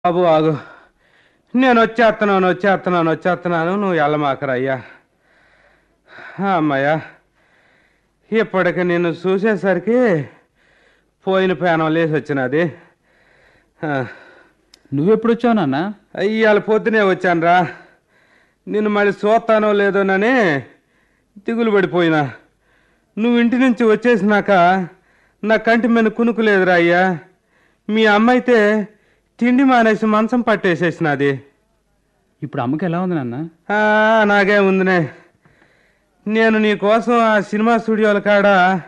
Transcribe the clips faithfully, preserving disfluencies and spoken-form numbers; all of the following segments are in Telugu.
బాబు ఆగు. నేను వచ్చేస్తున్నాను వచ్చేస్తున్నాను వచ్చేస్తున్నాను నువ్వు వెళ్ళమాకరా అయ్యా. అమ్మయ్యా, ఇప్పటికి నిన్ను చూసేసరికి పోయిన పేనం లేసి వచ్చినది. నువ్వెప్పుడు వచ్చావు నాన్న? ఇవాళ పొద్దునే వచ్చానురా. నిన్ను మళ్ళీ చూస్తానో లేదోనని దిగులు పడిపోయినా. నువ్వు ఇంటి నుంచి వచ్చేసినాక నా కంటి మీద కునుకు లేదురా అయ్యా. మీ అమ్మ అయితే తిండి మానేసి మంచం పట్టేసేసినది. ఇప్పుడు అమ్మకి ఎలా ఉంది నాన్న? నాగే ఉందినే. నేను నీ కోసం ఆ సినిమా స్టూడియోల కాడ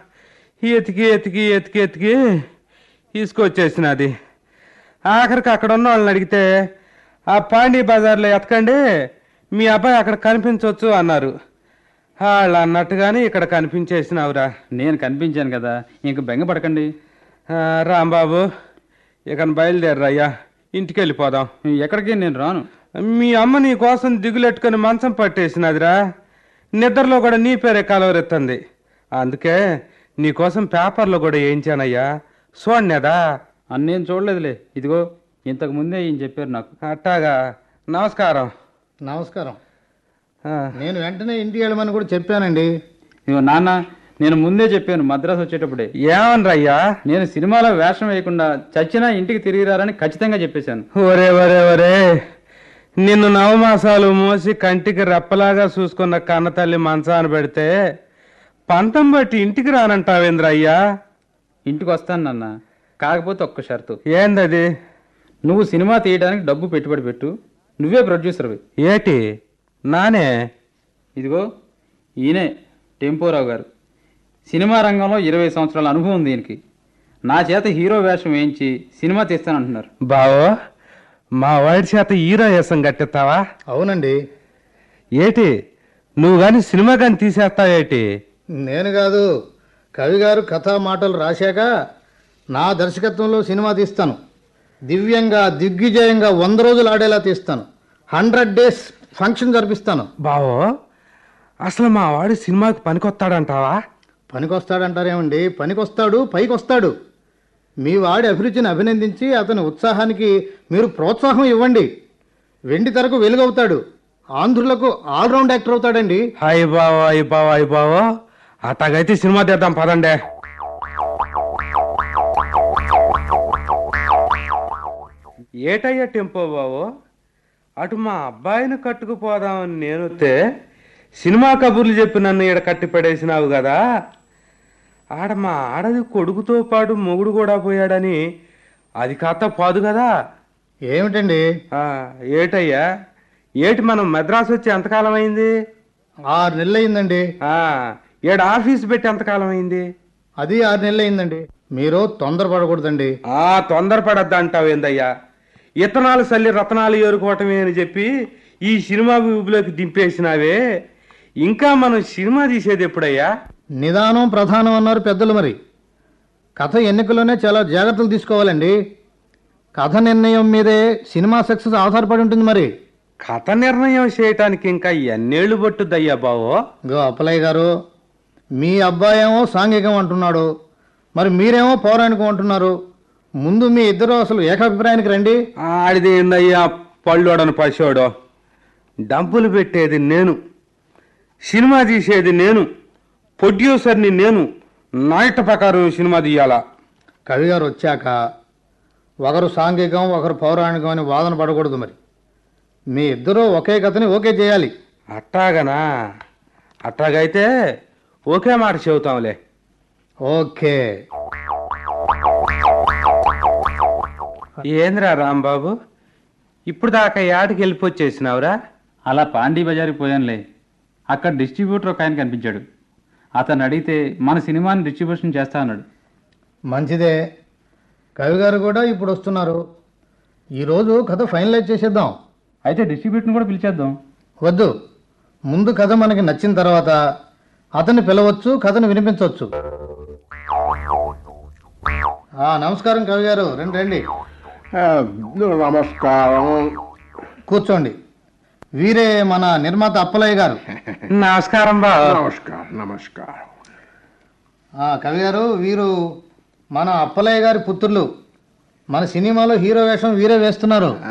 ఎతికి ఎతికి ఎతికి ఎతికి తీసుకొచ్చేసినది. ఆఖరికి అక్కడ ఉన్న వాళ్ళని అడిగితే ఆ పాండీ బజార్లో ఎతకండి, మీ అబ్బాయి అక్కడ కనిపించవచ్చు అన్నారు. వాళ్ళు అన్నట్టుగానే ఇక్కడ కనిపించేసినావురా. నేను కనిపించాను కదా, ఇంక బెంగపడకండి. రాంబాబు, ఇక బయలుదేరరా అయ్యా, ఇంటికి వెళ్ళిపోదాం. ఎక్కడికి నేను రాను. మీ అమ్మ నీ కోసం దిగులెట్టుకుని మంచం పట్టేసినదిరా. నిద్రలో కూడా నీ పేరే కలవరెత్తంది. అందుకే నీకోసం పేపర్లో కూడా వేయించానయ్యా, చూడనేదా? అన్నేం చూడలేదులే, ఇదిగో ఇంతకు ముందే ఈయన చెప్పారు నాకు. అట్టాగా, నమస్కారం. నమస్కారం. నేను వెంటనే ఇంటికి వెళ్ళమని కూడా చెప్పానండి. ఇదిగో నాన్న, నేను ముందే చెప్పాను మద్రాసు వచ్చేటప్పుడే. ఏమనరయ్యా? నేను సినిమాలో వేషం వేయకుండా చచ్చినా ఇంటికి తిరిగిరారని ఖచ్చితంగా చెప్పేశాను. ఒరే ఒరే ఒరే, నిన్ను నవమాసాలు మోసి కంటికి రెప్పలాగా చూసుకున్న కన్నతల్లి మంచాన పెడితే పంతం బట్టి ఇంటికి రానంటావేంద్ర అయ్యా? ఇంటికి వస్తాను నాన్న, కాకపోతే ఒక్క షరతు. ఏందది? నువ్వు సినిమా తీయడానికి డబ్బు పెట్టుబడి పెట్టు, నువ్వే ప్రొడ్యూసర్వి. ఏటి నానే? ఇదిగో ఈయనే టెంపోరావు గారు. సినిమా రంగంలో ఇరవై సంవత్సరాల అనుభవం ఉంది దీనికి. నా చేత హీరో వేషం వేయించి సినిమా తీస్తానంటున్నారు. బావో, మా వాడి చేత హీరో వేసం కట్టిస్తావా? అవునండి. ఏటి నువ్వు కానీ సినిమా కానీ తీసేస్తావేటి? నేను కాదు, కవి గారు కథా మాటలు రాశాక నా దర్శకత్వంలో సినిమా తీస్తాను. దివ్యంగా దిగ్విజయంగా వంద రోజులు ఆడేలా తీస్తాను. Hundred days function జరిపిస్తాను. బావో, అసలు మా వాడు సినిమాకి పనికొస్తాడంటావా? పనికొస్తాడంటారేమండి? పనికొస్తాడు, పైకి వస్తాడు. మీ వాడి అభిరుచిని అభినందించి అతని ఉత్సాహానికి మీరు ప్రోత్సాహం ఇవ్వండి. వెండి తెరకు వెలుగవుతాడు, ఆంధ్రులకు ఆల్రౌండ్ యాక్టర్ అవుతాడండి. అయ్య బావో అయ్య బావో అయ్య బావో, అట్టగైతే సినిమా తీద్దాం పదండే. ఏటయ్యా టెంపో బావో, అటు మా అబ్బాయిని కట్టుకుపోదామని నేనొస్తే సినిమా కబుర్లు చెప్పి నన్ను ఈడ కట్టి పడేసినావు కదా. ఆడ మా ఆడది కొడుకుతో పాటు మొగుడు కూడా పోయాడని అది కాస్త పాదు కదా. ఏమిటండి? ఏటయ్యా, ఏటి మనం మద్రాసు వచ్చి ఎంతకాలం అయింది? ఆరు నెలలు అయిందండి. ఏడు ఆఫీస్ పెట్టి ఎంతకాలం అయింది? అది ఆరు నెలలు అయిందండి. మీరు తొందరపడకూడదండి. ఆ తొందరపడద్దా అంటావు ఏందయ్యా? ఇత్తనాలు సల్లి రతనాలు ఏరుకోవటమే అని చెప్పి ఈ సినిమా ఊబిలోకి దింపేసినావే. ఇంకా మనం సినిమా తీసేది ఎప్పుడయ్యా? నిదానం ప్రధానం అన్నారు పెద్దలు. మరి కథ ఎన్నికలోనే చాలా జాగ్రత్తలు తీసుకోవాలండి. కథ నిర్ణయం మీదే సినిమా సక్సెస్ ఆధారపడి ఉంటుంది. మరి కథ నిర్ణయం చేయటానికి ఇంకా ఎన్నేళ్లు పట్టుద్దయ్యా బావో? గో అప్పలయ్య గారు, మీ అబ్బాయి ఏమో సాంఘికం అంటున్నాడు, మరి మీరేమో పౌరాణికం అంటున్నారు. ముందు మీ ఇద్దరు అసలు ఏకాభిప్రాయానికి రండి. ఆడిది ఏందయ్యా పళ్ళోడని పశోడో? డబ్బులు పెట్టేది నేను, సినిమా తీసేది నేను, ప్రొడ్యూసర్ని నేను. నాయట ప్రకారం సినిమా తీయాలా? కవి గారు వచ్చాక ఒకరు సాంఘికం ఒకరు పౌరాణికం అని వాదన పడకూడదు. మరి మీ ఇద్దరూ ఒకే కథని ఓకే చేయాలి. అట్టాగనా? అట్టాగైతే ఓకే మాట చెబుతాంలే. ఓకే. ఏంద్రా రాంబాబు, ఇప్పుడు దాకా యాడికి వెళ్ళిపోచ్చేసినావురా? అలా పాండీ బజార్కి పోయానులే. అక్కడ డిస్ట్రిబ్యూటర్ ఒక ఆయన కనిపించాడు. అతను అడిగితే మన సినిమాని డిస్ట్రిబ్యూషన్ చేస్తా అన్నాడు. మంచిదే. కవి గారు కూడా ఇప్పుడు వస్తున్నారు. ఈరోజు కథ ఫైనలైజ్ చేసేద్దాం. అయితే డిస్ట్రిబ్యూటర్ని కూడా పిలిచేద్దాం. వద్దు, ముందు కథ మనకి నచ్చిన తర్వాత అతన్ని పిలవచ్చు, కథను వినిపించవచ్చు. నమస్కారం కవి గారు, రండి రండి. నమస్కారం. కూర్చోండి. వీరే మన నిర్మాత అప్పలయ్య గారు. నమస్కారం బా. నమస్కారం నమస్కారం. కవి గారు, వీరు మన అప్పలయ్య గారి పుత్రులు. మన సినిమాలో హీరో వేషం వీరే వేస్తున్నారు.